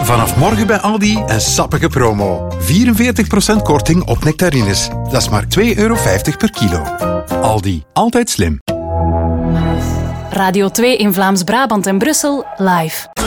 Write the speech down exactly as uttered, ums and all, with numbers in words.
Vanaf morgen bij Aldi een sappige promo. vierenveertig procent korting op nectarines. Dat is maar twee euro vijftig per kilo. Aldi, altijd slim. Radio twee in Vlaams-Brabant en Brussel, live.